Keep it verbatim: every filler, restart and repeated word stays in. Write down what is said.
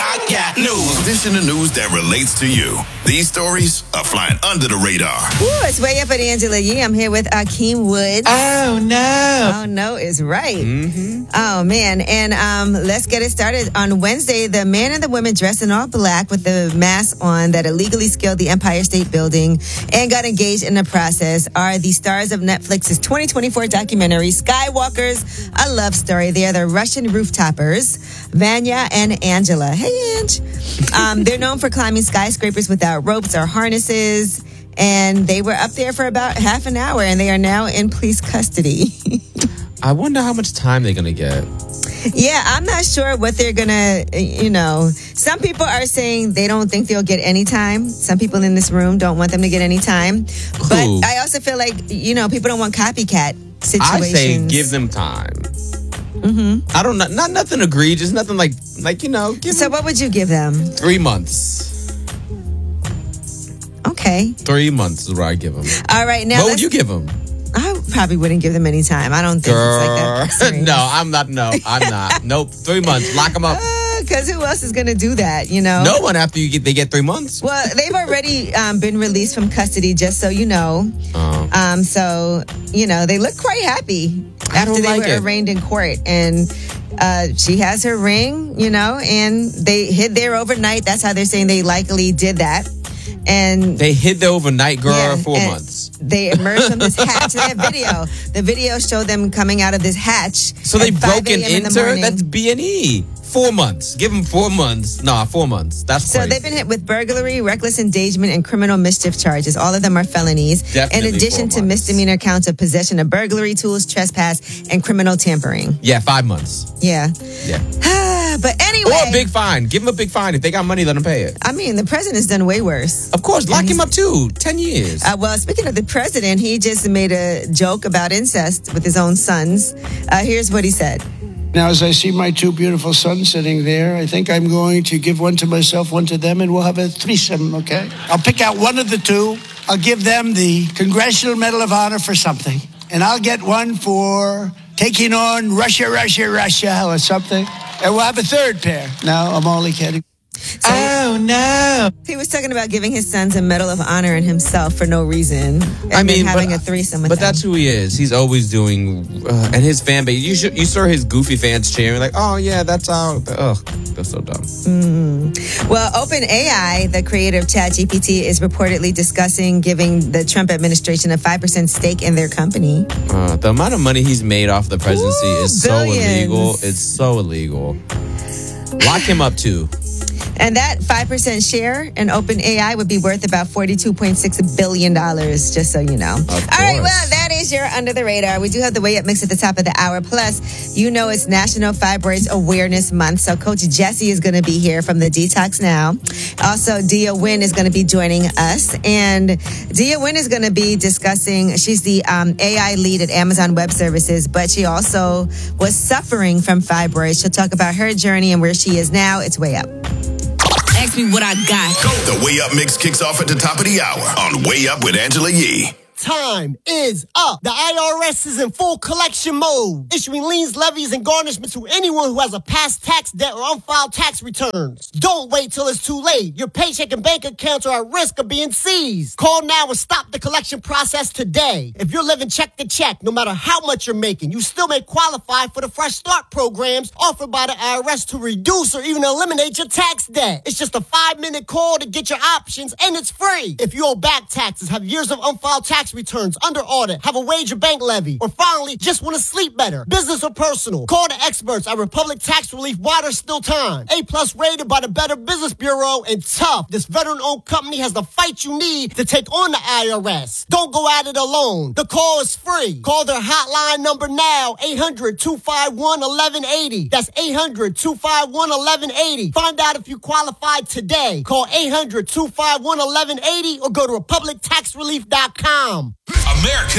I got news. This in the news that relates to you. These stories are flying under the radar. Ooh, it's Way Up with Angela Yee. I'm here with Akeem Woods. Oh, no. Oh, no is right. Mm-hmm. Oh, man. And um, let's get it started. On Wednesday, the man and the woman dressed in all black with the mask on that illegally scaled the Empire State Building and got engaged in the process are the stars of Netflix's twenty twenty-four documentary, Skywalkers, A Love Story. They are the Russian rooftoppers, Vanya and Angela. Hey, Ange. Um, they're known for climbing skyscrapers without ropes or harnesses. And they were up there for about half an hour, and they are now in police custody. I wonder how much time they're going to get. Yeah, I'm not sure what they're going to, you know. Some people are saying they don't think they'll get any time. Some people in this room don't want them to get any time. But Who? I also feel like, you know, people don't want copycat situations. I say give them time. Mm-hmm. I don't know. Not nothing egregious. Nothing like, like you know. Give So them what would you give them? three months. Okay. Three months is where I give them. All right. Now, What would let's- you give them? I probably wouldn't give them any time. I don't think Girl. it's like that serious. No, I'm not. No, I'm not. Nope. Three months. Lock them up. Because who else is going to do that, you know? No one after you get they get three months. Well, they've already um, been released from custody, just so you know. Uh, Um, so, you know, they look quite happy I after don't they like were it. arraigned in court. And uh, she has her ring, you know, and they hid there overnight. That's how they're saying they likely did that. And they hid there overnight, girl, Yeah, four and months. they emerged from this hatch. They have video. The video showed them coming out of this hatch. So they at five broken a.m. in the into? morning. That's B and E. Four months. Give them four months. Nah, four months. That's So crazy. they've been hit with burglary, reckless endangerment, and criminal mischief charges. All of them are felonies. Definitely in addition four to months. misdemeanor counts of possession of burglary tools, trespass, and criminal tampering. Yeah, five months. Yeah. Yeah. But anyway. Or a big fine. Give them a big fine. If they got money, let them pay it. I mean, the president's done way worse. Of course, lock And him he's- up too. Ten years. Uh, well, speaking of the president, he just made a joke about incest with his own sons. Uh, here's what he said. Now, as I see my two beautiful sons sitting there, I think I'm going to give one to myself, one to them, and we'll have a threesome, okay? I'll pick out one of the two. I'll give them the Congressional Medal of Honor for something. And I'll get one for taking on Russia, Russia, Russia, or something. And we'll have a third pair. No, I'm only kidding. So oh, no. he was talking about giving his sons a Medal of Honor and himself for no reason. And I mean, then having but, a threesome with but them. that's who he is. He's always doing, uh, and his fan base. You should, you saw his goofy fans cheering, like, "Oh yeah, that's how." Ugh, they're so dumb. Mm. Well, OpenAI, the creator of ChatGPT, is reportedly discussing giving the Trump administration a five percent stake in their company. Uh, the amount of money he's made off the presidency Ooh, is billions. so illegal. It's so illegal. Lock him up too. And that five percent share in OpenAI would be worth about forty-two point six billion dollars, just so you know. Of All right, course. well, that is your Under the Radar. We do have the Way Up Mix at the top of the hour. Plus, you know it's National Fibroids Awareness Month, so Coach Jesse is going to be here from the Detox Now. Also, Dia Wynn is going to be joining us. And Dia Wynn is going to be discussing, she's the um, A I lead at Amazon Web Services, but she also was suffering from fibroids. She'll talk about her journey and where she is now. It's Way Up. Ask me what I got. The Way Up Mix kicks off at the top of the hour on Way Up with Angela Yee. Time is up. The I R S is in full collection mode, issuing liens, levies, and garnishments to anyone who has a past tax debt or unfiled tax returns. Don't wait till it's too late. Your paycheck and bank accounts are at risk of being seized. Call now and stop the collection process today. If you're living check to check, no matter how much you're making, you still may qualify for the Fresh Start programs offered by the I R S to reduce or even eliminate your tax debt. It's just a five-minute call to get your options, and it's free. If you owe back taxes, have years of unfiled tax returns, under audit, have a wage or bank levy, or finally just want to sleep better, business or personal, call the experts at Republic Tax Relief while there's still time. A plus rated by the Better Business Bureau, and tough. This veteran-owned company has the fight you need to take on the I R S. Don't go at it alone. The call is free. Call their hotline number now, eight hundred, two five one, eleven eighty. That's eight hundred, two five one, eleven eighty. Find out if you qualify today. Call eight hundred, two five one, eleven eighty or go to republic tax relief dot com. America